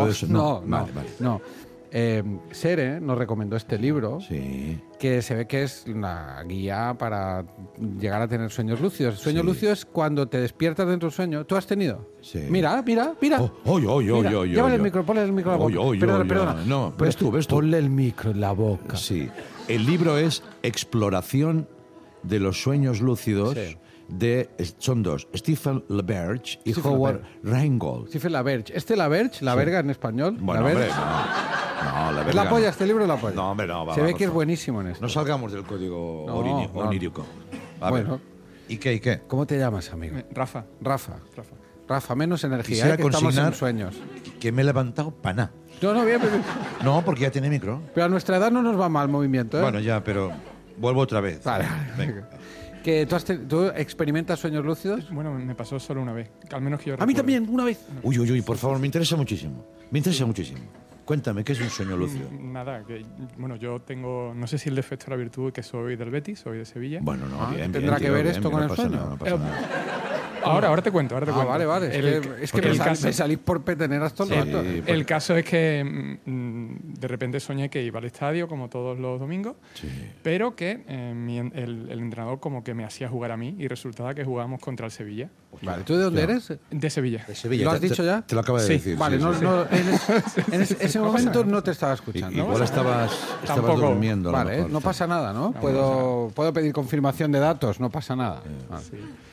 sentido de eso. No. Vale. Sere nos recomendó este libro, Sí. que se ve que es una guía para llegar a tener sueños lúcidos. Sueño Sí. lúcido es cuando te despiertas dentro del sueño. ¿Tú has tenido? Sí. Mira. Llévale el micro, ponle el micro a la boca. Perdona. No, ves tú. Ponle el micro en la boca. Sí. El libro es Exploración de los sueños lúcidos. Sí. Son dos, Stephen LaBerge y Stephen Howard Rheingold. Stephen LaBerge. ¿Laberge? ¿La verga en español? Bueno, ¿Laberge? hombre, no, la ¿Es verga la polla? no. ¿Este libro es la polla? No, hombre, no. Se ve por que es favor. buenísimo en esto. No salgamos del código No, onírico. A ver. Bueno. ¿Y qué? ¿Cómo te llamas, amigo? Rafa. Rafa, menos energía, Quisiera que estamos en consignar sueños. que me he levantado para nada. No, bien. No, porque ya tiene micro. Pero a nuestra edad no nos va mal el movimiento, ¿eh? Bueno, ya, pero vuelvo otra vez. Vale. Venga. Que ¿Tú experimentas sueños lúcidos? Bueno, me pasó solo una vez. Al menos que yo A mí recuerde. también, una vez. Uy, por favor, me interesa muchísimo. Cuéntame, ¿qué es un sueño lúcido? Nada, bueno, yo tengo, no sé si el defecto o la virtud, que soy del Betis, soy de Sevilla. Bueno, no, bien, ¿tendrá que ver esto con no el pasa sueño? nada, no pasa nada. Ahora te cuento. Vale. Es que porque me salís por peteneras todo el rato. El caso es que de repente soñé que iba al estadio como todos los domingos, pero que el entrenador como que me hacía jugar a mí y resultaba que jugábamos contra el Sevilla. Vale, ¿tú de dónde eres? De Sevilla. De Sevilla. ¿Lo has dicho ya? Te lo acabo de Sí. decir. Vale, sí, sí. en ese momento no te estaba escuchando. Igual estabas Tampoco. durmiendo. a lo Vale, mejor, no sí. pasa nada, ¿no? Puedo pedir confirmación de datos, no pasa nada. Vale.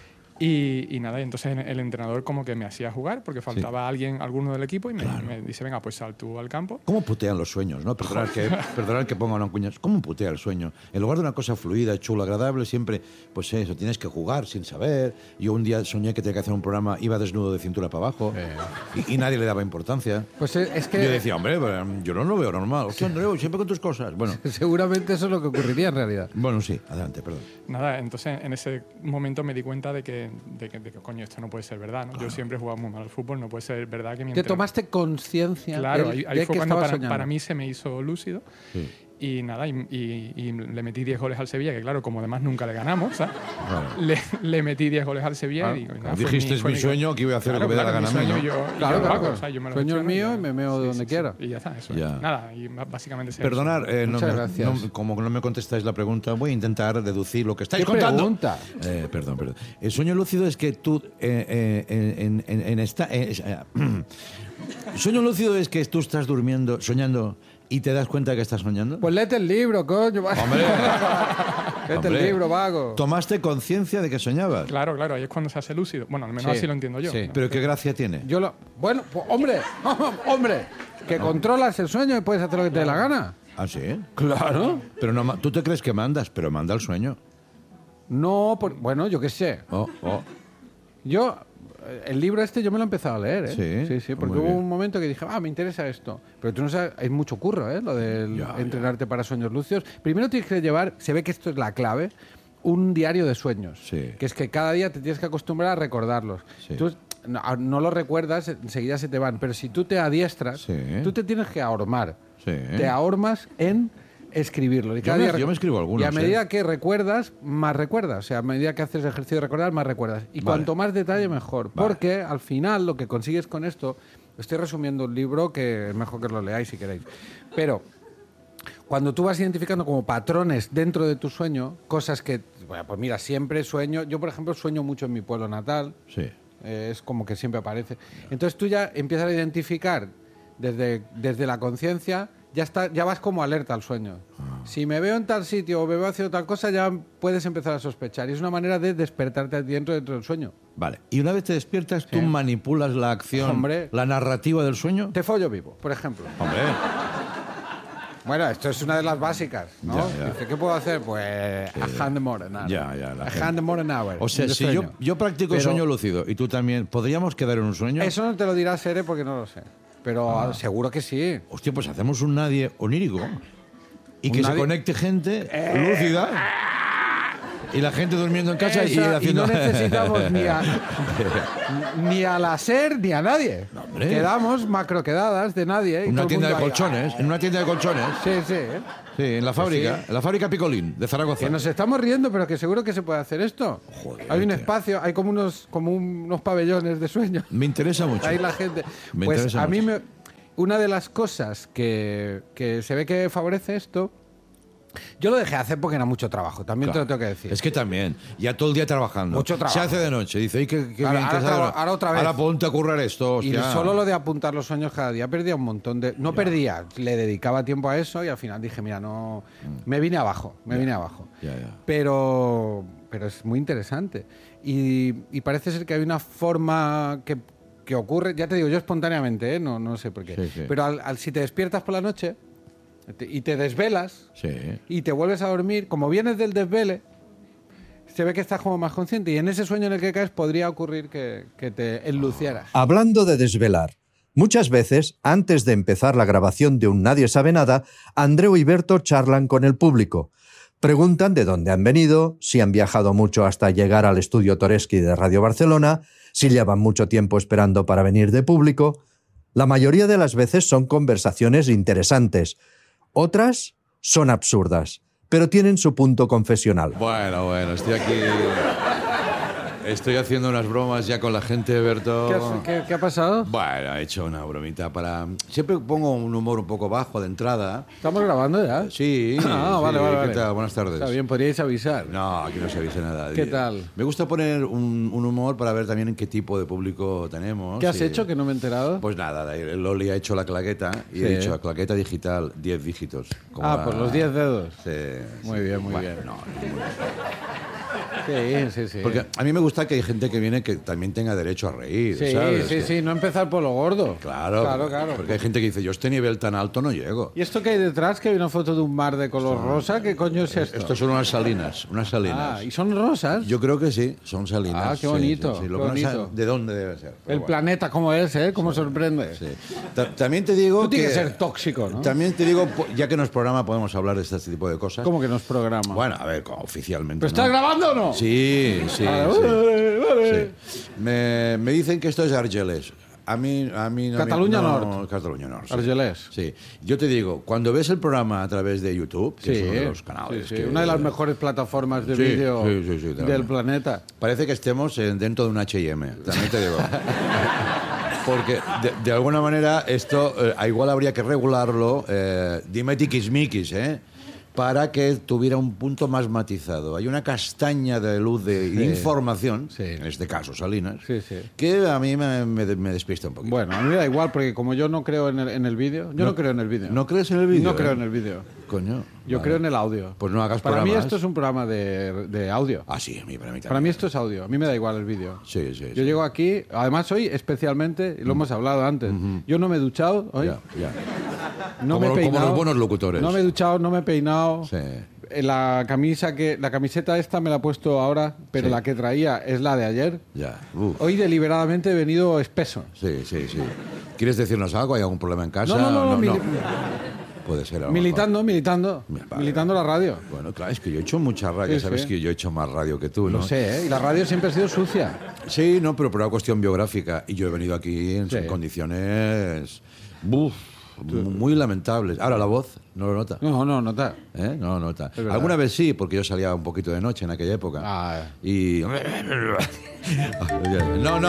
Y nada, y entonces el entrenador como que me hacía jugar porque faltaba alguno del equipo y me dice, venga, pues sal tú al campo. ¿Cómo putean los sueños? ¿No? Perdonad que ponga una cuña. ¿Cómo putea el sueño? En lugar de una cosa fluida, chula, agradable, siempre, pues eso, tienes que jugar sin saber. Yo un día soñé que tenía que hacer un programa, iba desnudo de cintura para abajo y nadie le daba importancia. Pues es que Yo decía, hombre, yo no lo veo normal. Hostia, Andreu, siempre con tus cosas. Bueno, seguramente eso es lo que ocurriría en realidad. bueno, sí, adelante, perdón. Nada, entonces en ese momento me di cuenta de que coño, esto no puede ser verdad, ¿no? Yo siempre he jugado muy mal al fútbol, no puede ser verdad que mi Te entrenador... tomaste conciencia Claro, de ahí fue que cuando estabas soñando. para mí se me hizo lúcido. Sí. Y nada, y le metí 10 goles al Sevilla, que claro, como además nunca le ganamos, ¿sabes? Le metí 10 goles al Sevilla y nada, Dijiste, es mi sueño, que iba a hacer lo que me da la gana a mí, ¿no? Claro. O sea, yo me lo Sueño he el hecho, mío ¿no? y me meo donde quiera. Y ya está, eso Ya. es. Nada, y básicamente es Perdonar, Muchas gracias. como no me contestáis la pregunta, voy a intentar deducir lo que estáis ¿Qué contando. pregunta? Perdón. El sueño lúcido es que tú sueño lúcido es que tú estás durmiendo, soñando y te das cuenta que estás soñando. Pues léete el libro, coño. Hombre, Léete el libro, vago. Tomaste conciencia de que soñabas. Claro, ahí es cuando se hace lúcido. Bueno, al menos Sí. así lo entiendo yo. Sí. Pero qué gracia tiene. Bueno, pues, hombre, que controlas el sueño y puedes hacer lo que te dé la gana. ¿Ah, sí? Claro. Pero no, tú te crees que mandas, pero manda el sueño. No, bueno, yo qué sé. Oh. El libro este yo me lo he empezado a leer, ¿eh? Sí, porque muy hubo bien. un momento que dije, me interesa esto. Pero tú no sabes, hay mucho curro, ¿eh? Lo de Ya. entrenarte para sueños lúcidos. Primero tienes que llevar, se ve que esto es la clave, un diario de sueños. Sí. Que es que cada día te tienes que acostumbrar a recordarlos. Sí. Tú no los recuerdas, enseguida se te van. Pero si tú te adiestras, Sí. tú te tienes que ahormar. Sí. Te ahormas en escribirlo. Y cada yo me escribo algunos, Y a medida que recuerdas, más recuerdas. O sea, a medida que haces ejercicio de recordar, más recuerdas. Y Vale. cuanto más detalle, mejor. Vale. Porque al final lo que consigues con esto... Estoy resumiendo un libro que es mejor que lo leáis si queréis. Pero cuando tú vas identificando como patrones dentro de tu sueño, cosas que... Bueno, pues mira, siempre sueño... Yo, por ejemplo, sueño mucho en mi pueblo natal. Sí. Es como que siempre aparece. Entonces tú ya empiezas a identificar desde la conciencia, ya vas como alerta al sueño. Si me veo en tal sitio o me veo haciendo tal cosa, ya puedes empezar a sospechar. Y es una manera de despertarte dentro del sueño. Vale. Y una vez te despiertas, tú manipulas la acción, Hombre. la narrativa del sueño. Te follo vivo, por ejemplo. Hombre. Bueno, esto es una de las básicas, ¿no? Ya. Dice, ¿qué puedo hacer? Pues a hand more an hour. Ya, A gente. hand more an hour. O sea, de si sueño. yo practico Pero sueño lúcido y tú también, ¿podríamos quedar en un sueño? Eso no te lo dirá Sere porque no lo sé. Pero seguro que sí. Hostia, pues hacemos un nadie onírico y ¿Un que se nadie? conecte gente lúcida y la gente durmiendo en casa y Esa, haciendo... y no necesitamos ni a la SER ni a nadie. hombre. Quedamos macroquedadas de nadie. y En todo una el tienda de mundo ahí, colchones, en una tienda de colchones. Sí. Sí, en la fábrica, sí. en la fábrica Picolín, de Zaragoza. Que nos estamos riendo, pero que seguro que se puede hacer esto. Joder, hay un tío. espacio, hay como unos pabellones de sueño. Me interesa mucho. Ahí la gente. Me Pues interesa a mí mucho. una de las cosas que se ve que favorece esto, yo lo dejé hacer porque era mucho trabajo, también te lo tengo que decir. Es que también, ya todo el día trabajando. Mucho trabajo. Se hace de noche, dice, qué Claro, bien, ahora otra vez. Ahora ponte a currar esto, hostia. Y solo lo de apuntar los sueños cada día perdía un montón de... No perdía, le dedicaba tiempo a eso y al final dije, mira, no... Me vine abajo. Ya. Pero es muy interesante. Y parece ser que hay una forma que ocurre, ya te digo, yo espontáneamente, ¿eh? No sé por qué. Sí. Pero si te despiertas por la noche y te desvelas y te vuelves a dormir, como vienes del desvele, se ve que estás como más consciente y en ese sueño en el que caes podría ocurrir que te enlucieras. Hablando de desvelar, muchas veces, antes de empezar la grabación de un Nadie sabe nada, Andreu y Berto charlan con el público. Preguntan de dónde han venido, si han viajado mucho hasta llegar al estudio Toresky de Radio Barcelona, si llevan mucho tiempo esperando para venir de público. La mayoría de las veces son conversaciones interesantes. Otras son absurdas, pero tienen su punto confesional. Bueno, estoy aquí... Estoy haciendo unas bromas ya con la gente, Berto. ¿Qué ha pasado? Bueno, he hecho una bromita para... Siempre pongo un humor un poco bajo de entrada. ¿Estamos grabando ya? Sí. Vale. ¿Qué tal? Buenas tardes. Está bien, podríais avisar. No, aquí no se avisa nada. ¿Qué tal? Me gusta poner un humor para ver también en qué tipo de público tenemos. ¿Qué has hecho que no me he enterado? Pues nada, el Loli ha hecho la claqueta y he dicho claqueta digital, 10 dígitos. Por los 10 dedos. Sí. Muy bien. No. Sí. Porque a mí me gusta que hay gente que viene que también tenga derecho a reír, ¿sabes? Sí, no empezar por lo gordo. Claro. Porque hay gente que dice, yo a este nivel tan alto no llego. ¿Y esto que hay detrás? Que hay una foto de un mar de color rosa. ¿Qué coño es esto? Estos son unas salinas. ¿Y son rosas? Yo creo que sí, son salinas. Qué bonito. Sí. Qué Lo que bonito. no sé de dónde debe ser. El planeta, ¿cómo es? ¿Cómo sorprende? Sí. También te digo Tú tienes que ser tóxico, ¿no? También te digo, ya que no es programa, podemos hablar de este tipo de cosas. ¿Cómo que no es programa? Bueno, a ver, oficialmente. ¿Pero estás grabando o no? Sí. Vale. Sí. Me dicen que esto es Argelès. A mí no. Cataluña no, Nord. Cataluña Nord. Sí. Argelès. Sí. Yo te digo, cuando ves el programa a través de YouTube, que es uno de los canales. Sí. Una de las mejores plataformas de vídeo del planeta. Parece que estemos dentro de un H&M, también te digo. Porque de alguna manera esto igual habría que regularlo, dime tiquismiquis, para que tuviera un punto más matizado. Hay una castaña de luz de información, en este caso Salinas, que a mí me despista un poquito. Bueno, a mí me da igual, porque como yo no creo en el vídeo, no creo en el vídeo. ¿No crees en el vídeo? No creo en el vídeo. Coño. Yo creo en el audio. Pues no hagas Para programas. mí esto es un programa de audio. Ah, sí, para mí también. Para mí esto es audio. A mí me da igual el vídeo. Sí. Yo llego aquí, además hoy especialmente, y lo hemos hablado antes, yo no me he duchado hoy. Ya. No me he peinado. Como los buenos locutores. No me he duchado, no me he peinado. Sí. La camiseta esta me la he puesto ahora, pero la que traía es la de ayer. Ya. Hoy deliberadamente he venido espeso. Sí. ¿Quieres decirnos algo? ¿Hay algún problema en casa? No. Puede ser. Militando la radio. Bueno, claro, es que yo he hecho mucha radio. Sabes que yo he hecho más radio que tú, ¿no? Lo sé, y la radio siempre ha sido sucia. Sí, no, pero por una cuestión biográfica. Y yo he venido aquí en condiciones... muy lamentables. Ahora la voz, ¿no lo nota? No nota. No nota. Alguna vez sí, porque yo salía un poquito de noche en aquella época. Y... No.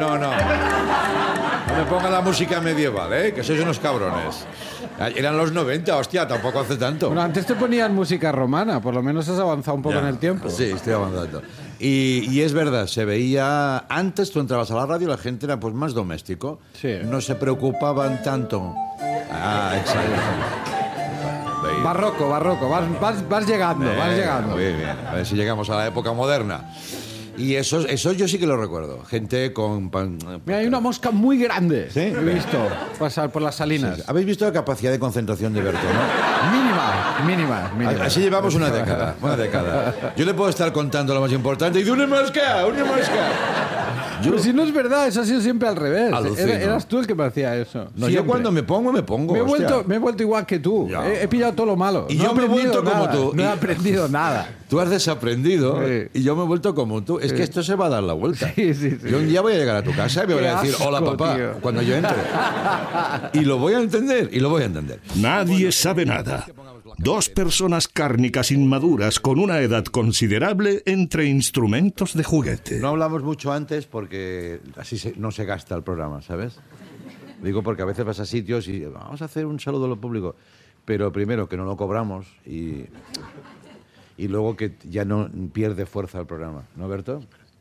No me ponga la música medieval, que sois unos cabrones. Eran los 90, hostia, tampoco hace tanto. Bueno, antes te ponían música romana, por lo menos has avanzado un poco en el tiempo. Sí, estoy avanzando. Y es verdad, se veía... Antes tú entrabas a la radio y la gente era pues más doméstico. Sí. No se preocupaban tanto. Exacto. Barroco. Vas llegando. Muy bien. A ver si llegamos a la época moderna. Y eso yo sí que lo recuerdo. Gente con... Mira, hay una mosca muy grande. ¿Sí? He visto pasar por las Salinas. Sí. ¿Habéis visto la capacidad de concentración de Berto, no? Mínima. Así llevamos una década. Yo le puedo estar contando lo más importante y de una mosca. Pero si no es verdad, eso ha sido siempre al revés. Alucino. Eras tú el que me hacía eso. No, yo cuando me pongo. Me he vuelto igual que tú. He pillado todo lo malo. Y yo me he vuelto como tú. No he aprendido nada. Tú has desaprendido y yo me he vuelto como tú. Es que esto se va a dar la vuelta. Sí. Yo un día voy a llegar a tu casa y me voy a decir, hola papá, tío, cuando yo entre. Y lo voy a entender. Nadie sabe nada. Dos personas cárnicas inmaduras con una edad considerable entre instrumentos de juguete. No hablamos mucho antes porque así no se gasta el programa, ¿sabes? Digo porque a veces vas a sitios y vamos a hacer un saludo al público, pero primero que no lo cobramos y luego que ya no pierde fuerza el programa, ¿no, Berto?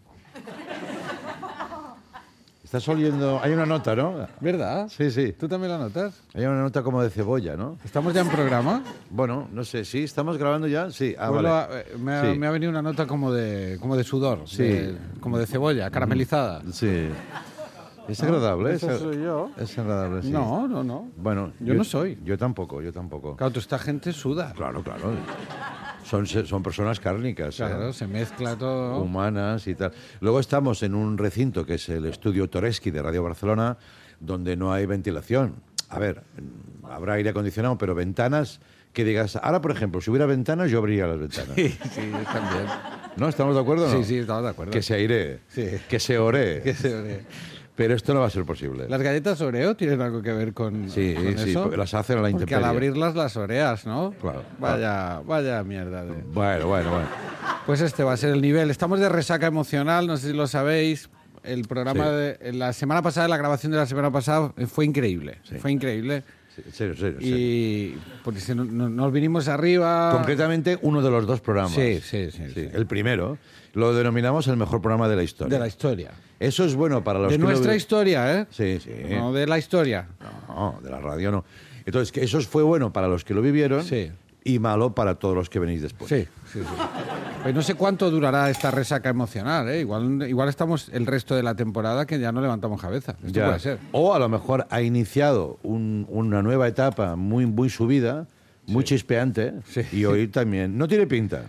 Estás oliendo... Hay una nota, ¿no? ¿Verdad? Sí, sí. ¿Tú también la notas? Hay una nota como de cebolla, ¿no? ¿Estamos ya en programa? Bueno, no sé, ¿sí? ¿Estamos grabando ya? Sí, Pues vale. Sí. me ha venido una nota como de sudor, Sí. como de cebolla, caramelizada. Sí. Es agradable. Eso soy yo. Es agradable, sí. No. Bueno, Yo no soy. Yo tampoco. Claro, esta gente suda. Claro. Son personas cárnicas. Claro, se mezcla todo. Humanas y tal. Luego estamos en un recinto que es el estudio Toreschi de Radio Barcelona, donde no hay ventilación. A ver, habrá aire acondicionado, pero ventanas que digas... Ahora, por ejemplo, si hubiera ventanas, yo abriría las ventanas. Sí, también. ¿No? ¿Estamos de acuerdo o no? Sí, estamos de acuerdo. Que se aire, Sí. que se ore. Que se ore. Pero esto no va a ser posible. ¿Las galletas Oreo tienen algo que ver con Sí, eso? porque las hacen a la Porque intemperie. al abrirlas las oreas, ¿no? Claro. Vaya mierda. Bueno. Pues este va a ser el nivel. Estamos de resaca emocional, no sé si lo sabéis. El programa Sí. de la semana pasada, la grabación de la semana pasada fue increíble. Sí. Fue increíble. Sí, serio. Y porque si nos vinimos arriba... Concretamente, uno de los dos programas. Sí. El primero lo denominamos el mejor programa de la historia. De la historia. Eso es bueno para los De que lo nuestra vi- historia, ¿eh? Sí. No de la historia. No, de la radio no. Entonces, que eso fue bueno para los que lo vivieron Sí. y malo para todos los que venís después. Sí. Pues no sé cuánto durará esta resaca emocional, ¿eh? Igual estamos el resto de la temporada que ya no levantamos cabeza. Esto Ya. puede ser. O a lo mejor ha iniciado una nueva etapa muy subida, muy chispeante, Sí. y hoy también. No tiene pinta,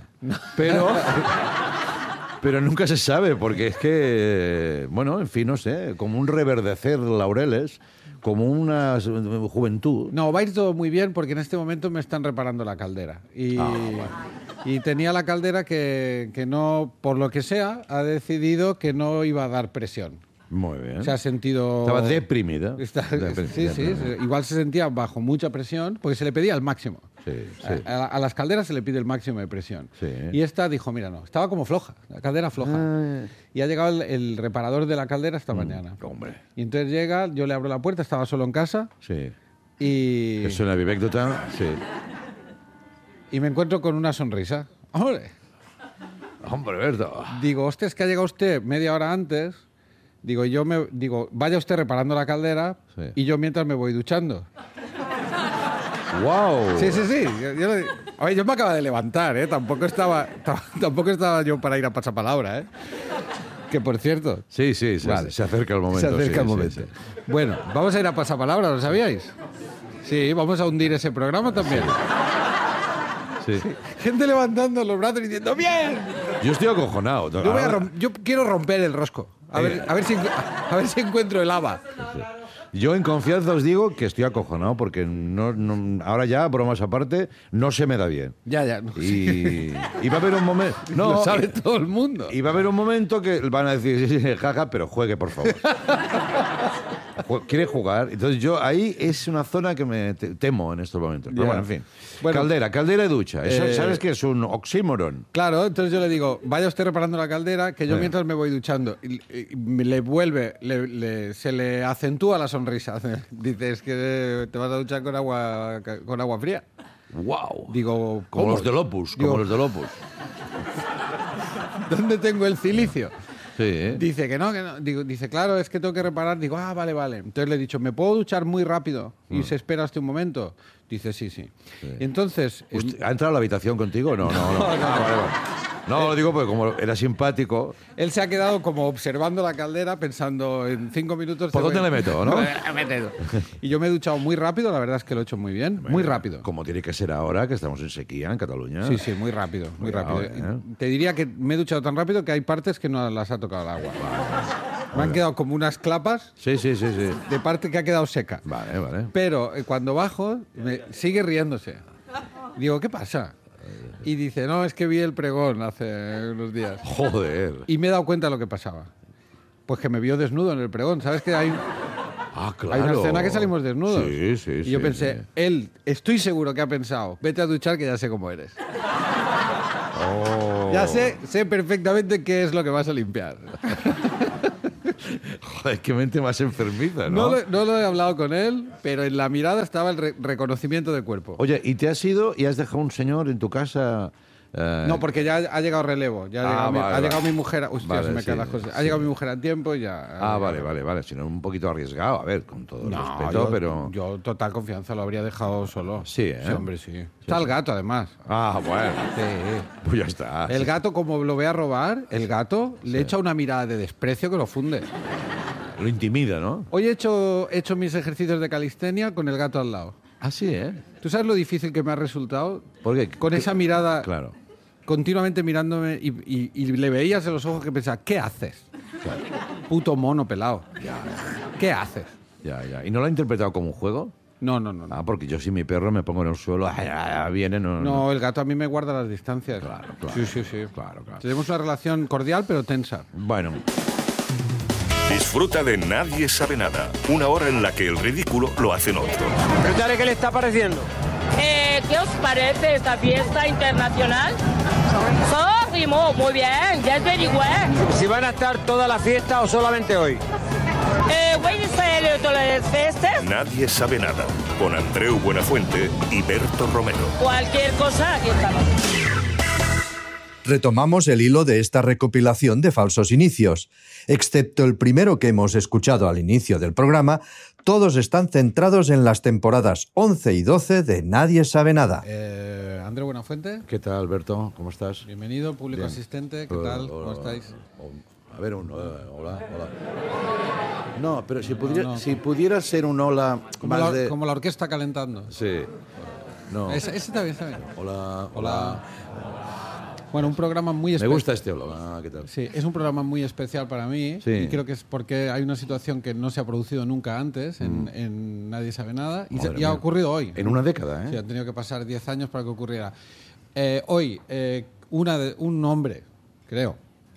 pero nunca se sabe, porque es que, bueno, en fin, no sé, como un reverdecer laureles, como una juventud. No, va a ir todo muy bien porque en este momento me están reparando la caldera. Y tenía la caldera que no, por lo que sea, ha decidido que no iba a dar presión. Muy bien. Se ha sentido... Estaba deprimida. Sí. Igual se sentía bajo mucha presión porque se le pedía el máximo. Sí. A las calderas se le pide el máximo de presión. Sí. Y esta dijo, mira, no, estaba como floja, la caldera floja. Y ha llegado el reparador de la caldera esta mañana. Hombre. Y entonces llega, yo le abro la puerta, estaba solo en casa Sí. y Es una vivécdota. Sí. me encuentro con una sonrisa. ¡Hombre! Hombre, Berto. Digo, hostia, es que ha llegado usted media hora antes. Digo, vaya usted reparando la caldera Sí. y yo mientras me voy duchando. ¡Wow! Sí. Oye, yo me acaba de levantar, ¿eh? Tampoco estaba yo para ir a pasapalabra, ¿eh? Que por cierto... Sí, Vale. se acerca el momento. Se acerca sí, el momento. sí. Bueno, vamos a ir a pasapalabra, ¿lo sabíais? Sí, vamos a hundir ese programa también. Sí. Gente levantando los brazos y diciendo ¡bien! Yo estoy acojonado. Yo quiero romper el rosco. A ver si encuentro el haba. Yo en confianza os digo que estoy acojonado porque ahora ya, bromas aparte, no se me da bien. Ya. Y va a haber un momento... No, Lo sabe todo el mundo. y va a haber un momento que van a decir, sí, jaja, pero juegue, por favor. Quiere jugar. Entonces yo ahí es una zona que me temo en estos momentos. Pero Ya. bueno, en fin. Bueno, caldera y ducha. Eso, ¿sabes qué es un oxímoron? Claro, entonces yo le digo, vaya usted reparando la caldera, que yo mientras me voy duchando. Y le vuelve, se le acentúa la sonrisa. Dice, es que te vas a duchar con agua fría. ¡Wow! Digo, Como ¿cómo? los del Opus, Digo, como los del Opus. ¿Dónde tengo el cilicio? Sí, ¿eh? Dice que no. Dice, claro, es que tengo que reparar. Digo, vale. Entonces le he dicho, ¿me puedo duchar muy rápido? Y se espera hasta un momento. Dice, sí. Y entonces... ¿Ha entrado a la habitación contigo? No. Vale. No, lo digo porque como era simpático... Él se ha quedado como observando la caldera pensando en 5 minutos... ¿Por dónde le meto, no? Y yo me he duchado muy rápido, la verdad es que lo he hecho muy bien. Muy rápido. Como tiene que ser ahora, que estamos en sequía en Cataluña. Sí, muy rápido. Cuidado, Te diría que me he duchado tan rápido que hay partes que no las ha tocado el agua. Me han quedado como unas clapas Sí. de parte que ha quedado seca. Vale. Pero cuando bajo, sigue riéndose. Digo, ¿qué pasa? Y dice, no, es que vi el pregón hace unos días. Joder. Y me he dado cuenta de lo que pasaba. Pues que me vio desnudo en el pregón. ¿Sabes que hay Claro. hay una escena que salimos desnudos? Sí. Y yo pensé, él, estoy seguro que ha pensado, vete a duchar que ya sé cómo eres. Ya sé perfectamente qué es lo que vas a limpiar. Joder, qué mente más enfermiza, ¿no? No lo he hablado con él, pero en la mirada estaba el reconocimiento del cuerpo. Oye, ¿y te has ido y has dejado un señor en tu casa? No, porque ya ha llegado relevo. Ya ha llegado mi mujer. Hostia, Vale, se me caen las cosas. Ha llegado mi mujer a tiempo y ya. Vale. Si no, un poquito arriesgado. A ver, con todo el respeto, pero... Yo, total confianza, lo habría dejado solo. Sí, ¿eh? Sí, hombre, sí. Está el gato, además. Bueno. Sí. Pues ya está. El gato, como lo vea robar, el gato le echa una mirada de desprecio que lo funde. Lo intimida, ¿no? Hoy he hecho mis ejercicios de calistenia con el gato al lado. Ah, sí, ¿eh? ¿Tú sabes lo difícil que me ha resultado? ¿Por qué? Con esa mirada... Claro. Continuamente mirándome y le veías en los ojos que pensaba, ¿qué haces? Claro. Puto mono pelado. ¿Qué haces? Ya. ¿Y no lo ha interpretado como un juego? No. Ah, porque yo si mi perro me pongo en el suelo, viene, no. No, el gato a mí me guarda las distancias. Claro. Sí. Claro. Tenemos una relación cordial pero tensa. Bueno, Disfruta de Nadie sabe nada. Una hora en la que el ridículo lo hacen otros. Preguntaré qué le está pareciendo. ¿Qué os parece esta fiesta internacional? Primo, muy bien, ya es very well. Si van a estar toda la fiesta o solamente hoy. Voy a hacer todas las fiestas. Nadie sabe nada. Con Andreu Buenafuente y Berto Romero. Cualquier cosa, aquí estamos. Retomamos el hilo de esta recopilación de falsos inicios. Excepto el primero que hemos escuchado al inicio del programa, todos están centrados en las temporadas 11 y 12 de Nadie sabe nada. Andreu Buenafuente, ¿qué tal, Alberto? ¿Cómo estás? bienvenido, público Bien. asistente, ¿qué tal? ¿Cómo estáis? A ver, hola. No, pero si pudiera ser un hola Como la orquesta calentando. Sí. No. Ese está bien. Hola. Bueno, un programa muy Me especial. gusta este hola. ¿Qué tal? Sí, es un programa muy especial para mí. Sí. Y creo que es porque hay una situación que no se ha producido nunca antes en Nadie sabe nada. Y Madre ha mía. ocurrido hoy. En una década, ¿eh? Sí, han tenido que pasar 10 años para que ocurriera. Hoy, un hombre, creo,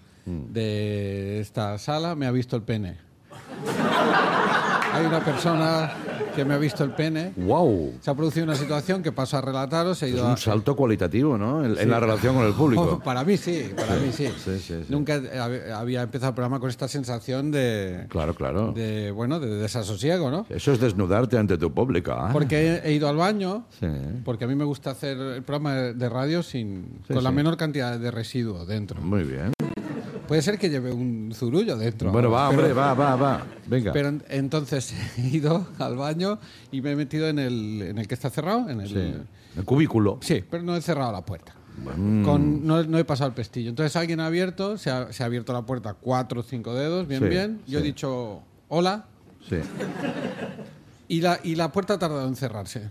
de esta sala me ha visto el pene. Hay una persona que me ha visto el pene. ¡Wow! Se ha producido una situación que paso a relataros. He Es ido un salto cualitativo, ¿no? En la relación con el público. Para mí sí. Sí. Nunca había empezado el programa con esta sensación de... Claro. De desasosiego, ¿no? Eso es desnudarte ante tu público, ¿eh? Porque he ido al baño, Sí. porque a mí me gusta hacer el programa de radio con la menor cantidad de residuo dentro. Muy bien. Puede ser que lleve un zurullo dentro. Bueno, va, pero- hombre, va. Venga. Pero entonces he ido al baño y me he metido en el que está cerrado. Sí. El cubículo. Sí, pero no he cerrado la puerta. No he pasado el pestillo. Entonces alguien ha abierto, se ha abierto la puerta 4 o 5 dedos, bien. Yo he sí. dicho hola Sí. y la puerta ha tardado en cerrarse.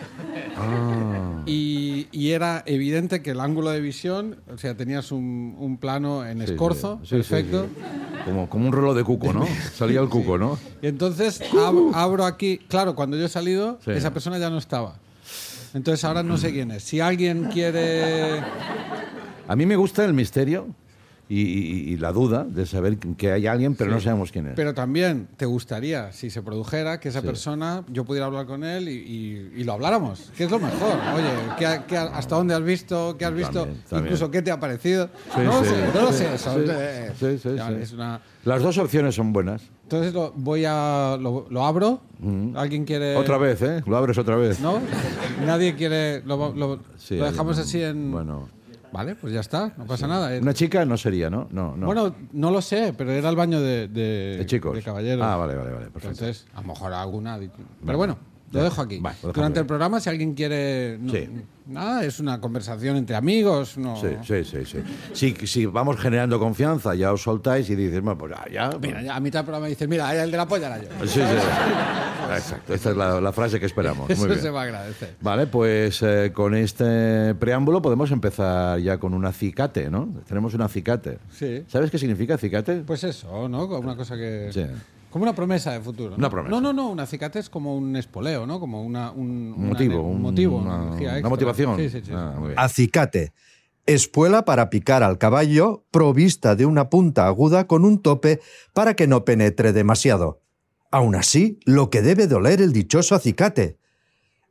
Y era evidente que el ángulo de visión, o sea, tenías un plano en escorzo, Sí. perfecto. Como un reloj de cuco, ¿no? Salía el cuco, ¿no? Y entonces abro aquí. Claro, cuando yo he salido, Sí. esa persona ya no estaba. Entonces ahora no sé quién es. Si alguien quiere... A mí me gusta el misterio y la duda de saber que hay alguien, pero no sabemos quién es. Pero también te gustaría, si se produjera, que esa persona, yo pudiera hablar con él y lo habláramos, que es lo mejor. Oye, ¿hasta dónde has visto? ¿Qué has visto? También. Incluso, ¿qué te ha parecido? Sí, no sí. lo sé. Eso. Sí. Ya, es una... Las dos opciones son buenas. Entonces lo abro. ¿Alguien quiere...? Otra vez, ¿eh? Lo abres otra vez. ¿No? Nadie quiere... Lo Sí, dejamos así en... Bueno. Vale, pues ya está, no pasa nada. Una chica no sería, ¿no? No. Bueno, no lo sé, pero era el baño de chicos. de caballeros. Ah, vale, perfecto. Entonces, a lo mejor alguna... Pero bueno, lo dejo aquí. Vale, lo dejamos Durante ahí. el programa, si alguien quiere... Sí. Nada, es una conversación entre amigos. No... Sí. Si vamos generando confianza, ya os soltáis y dices, bueno, pues ya. Mira, ya a mitad del programa dices, mira, el de la polla era yo. Sí. Exacto, esta es la frase que esperamos. Muy Eso bien. se va a agradecer. Vale, pues con este preámbulo podemos empezar ya con un acicate, ¿no? Tenemos un acicate. Sí. ¿Sabes qué significa acicate? Pues eso, ¿no? Como una cosa que... Sí. Como una promesa de futuro. ¿no? Una promesa. No, un acicate es como un espoleo, ¿no? Como un motivo, una energía una extra. motivación. Sí. Ah, muy bien. Acicate. Espuela para picar al caballo, provista de una punta aguda con un tope para que no penetre demasiado. Aún así, lo que debe doler el dichoso acicate.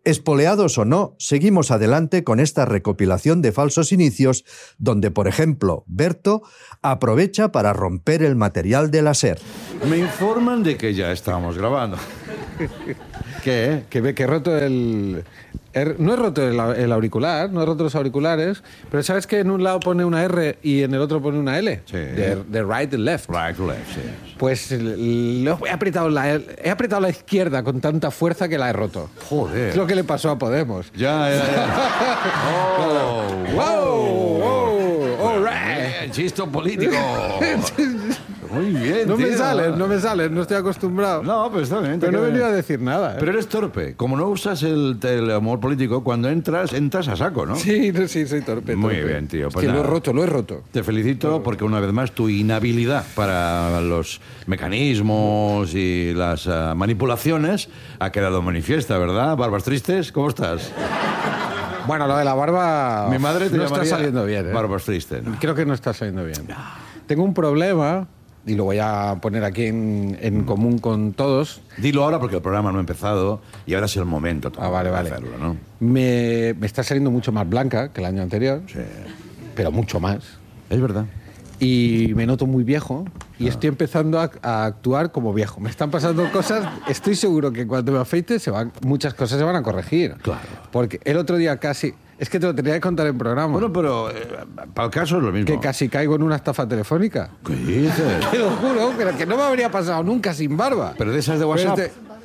Espoleados o no, seguimos adelante con esta recopilación de falsos inicios donde, por ejemplo, Berto aprovecha para romper el material de la SER. Me informan de que ya estamos grabando. ¿Qué? Que he roto no he roto el auricular, no he roto los auriculares, pero ¿sabes que en un lado pone una R y en el otro pone una L? Sí. De right and left. Right to left, sí. Pues he apretado la izquierda con tanta fuerza que la he roto. Joder. Es lo que le pasó a Podemos. Ya. Oh, wow, all right. Bien, chisto político. Muy bien, No tío. me sale, no estoy acostumbrado. No, pero está bien. Pero no he venido a decir nada. Pero eres torpe. Como no usas el humor político, cuando entras a saco, ¿no? Sí, soy torpe. Muy bien, tío. Pues Lo he nada. roto, lo he roto. Te felicito porque una vez más tu inhabilidad para los mecanismos y las manipulaciones ha quedado manifiesta, ¿verdad? Barbas tristes, ¿cómo estás? Bueno, lo de la barba Mi madre te no está llamaría saliendo bien. ¿eh? Barbas tristes. ¿no? Creo que no está saliendo bien. Tengo un problema, y lo voy a poner aquí en común con todos. Dilo ahora porque el programa no ha empezado y ahora es el momento Vale. de hacerlo, ¿no? Me está saliendo mucho más blanca que el año anterior, Sí. pero mucho más. Es verdad. Y me noto muy viejo y estoy empezando a actuar como viejo. Me están pasando cosas, estoy seguro que cuando me afeite muchas cosas se van a corregir. Claro. Porque el otro día casi... Es que te lo tenía que contar en programa. Bueno, pero para el caso es lo mismo. Que casi caigo en una estafa telefónica. ¿Qué dices? Te lo juro, pero que no me habría pasado nunca sin barba. Pero de esas de WhatsApp.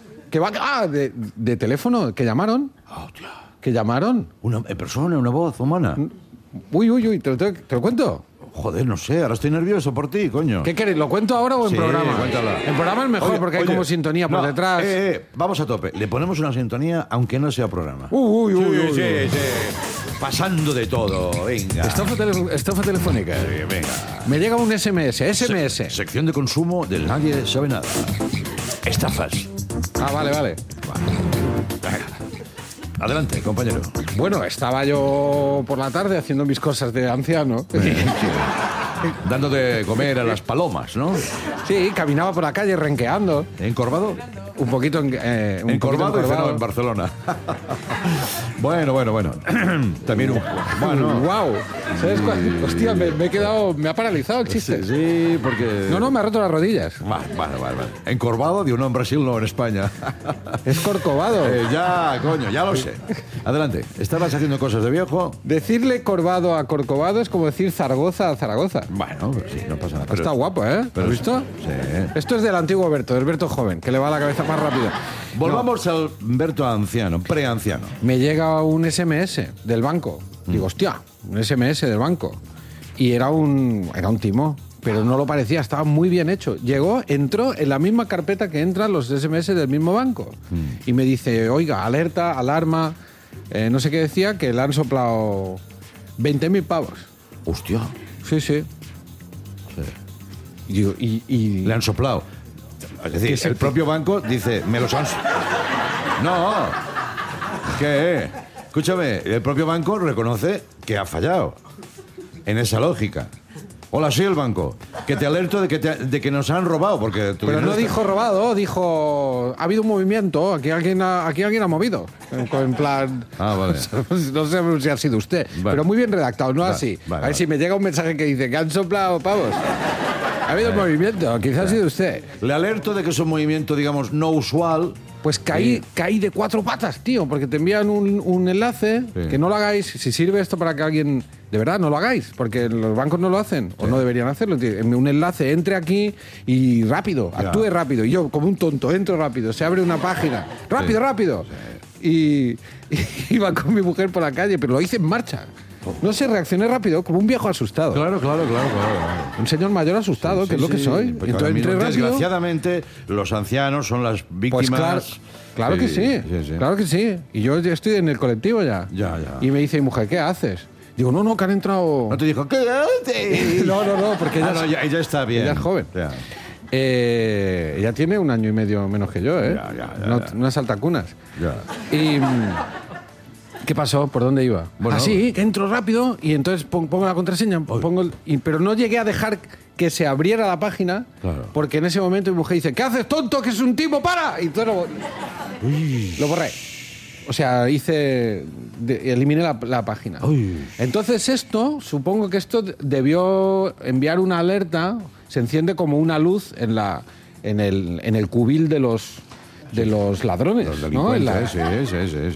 De teléfono, que llamaron. Hostia. Que llamaron. Una persona, una voz humana. Uy, ¿te lo cuento? Joder, no sé, ahora estoy nervioso por ti, coño. ¿Qué queréis? ¿Lo cuento ahora o en Sí, programa? cuéntala. En programa es mejor porque hay como sintonía por no, detrás. Vamos a tope. Le ponemos una sintonía aunque no sea programa. Uy. Sí. Pasando de todo, venga. Estafa telefónica. Sí, venga. Me llega un SMS. Sección de consumo del Nadie Sabe Nada. Estafas. Vale. Adelante, compañero. Bueno, estaba yo por la tarde haciendo mis cosas de anciano. Dando de comer a las palomas, ¿no? Sí, caminaba por la calle renqueando. ¿Encorvado? Un poquito Encorvado y cenado en Barcelona. Bueno. También un... Bueno. Wow. ¿Sabes cuál? Hostia, me ha paralizado el chiste. Sí, porque... No, me ha roto las rodillas. Vale. Encorvado de uno en Brasil, no en España. Es corcovado. Ya, coño, ya lo sé. Adelante. ¿Estabas haciendo cosas de viejo? Decirle corvado a corcovado es como decir Zaragoza a Zaragoza. Bueno, pero sí, no pasa nada. Está guapo, ¿eh? ¿Lo has visto? Sí. Esto es del antiguo Berto, del Berto joven, que le va la cabeza más rápido. Volvamos al Berto anciano, preanciano. Me llega un SMS del banco. Digo, hostia, un SMS del banco. Y era un timo, pero no lo parecía, estaba muy bien hecho. Entró en la misma carpeta que entran los SMS del mismo banco. Y me dice, oiga, alerta, alarma, no sé qué decía, que le han soplado 20.000 pavos. Hostia. Sí. Y Le han soplado. Es decir, el propio banco dice, me los han... No. ¿Qué? Escúchame, el propio banco reconoce que ha fallado en esa lógica. Hola, soy el banco. Que te alerto de que nos han robado, porque... Pero no dijo robado, dijo... Ha habido un movimiento, aquí alguien ha movido. En plan... Vale. No sé si ha sido usted, Vale. pero muy bien redactado, no Vale, así. vale, a ver si me llega un mensaje que dice que han soplado pavos. Ha habido un movimiento, quizás ha sido usted. Le alerto de que es un movimiento, digamos, no usual. Pues caí de 4 patas, tío, porque te envían un enlace, Sí. que no lo hagáis. Si sirve esto para que alguien... De verdad, no lo hagáis, porque los bancos no lo hacen, o no deberían hacerlo. Un enlace, entre aquí y rápido, actúe rápido. Y yo, como un tonto, entro rápido, se abre una página. ¡Rápido! Y iba con mi mujer por la calle, pero lo hice en marcha. No sé, reaccioné rápido, como un viejo asustado. Claro. Un señor mayor asustado, que es lo que soy. Porque Entonces, ahora mismo, entré rápido. desgraciadamente, los ancianos son las Pues víctimas... claro que sí, claro que sí. Y yo ya estoy en el colectivo ya. Ya. Y me dice mi mujer, ¿qué haces? Digo, no, que han entrado... No te dijo, ¿qué haces? No, porque ella, ella está bien. ella es joven. Ya. Ella tiene 1 año y medio menos que yo, ¿eh? Ya. Unas altacunas. Ya. Y... ¿Qué pasó? ¿Por dónde iba? Bueno, sí, que entro rápido y entonces pongo la contraseña, pero no llegué a dejar que se abriera la página, Claro. porque en ese momento mi mujer dice, ¿qué haces, tonto? Que es un tipo, para. Y todo lo borré. O sea, eliminé la página. Uy. Entonces supongo que esto debió enviar una alerta, se enciende como una luz en el cubil de los ladrones, Los ¿no? delincuentes, sí.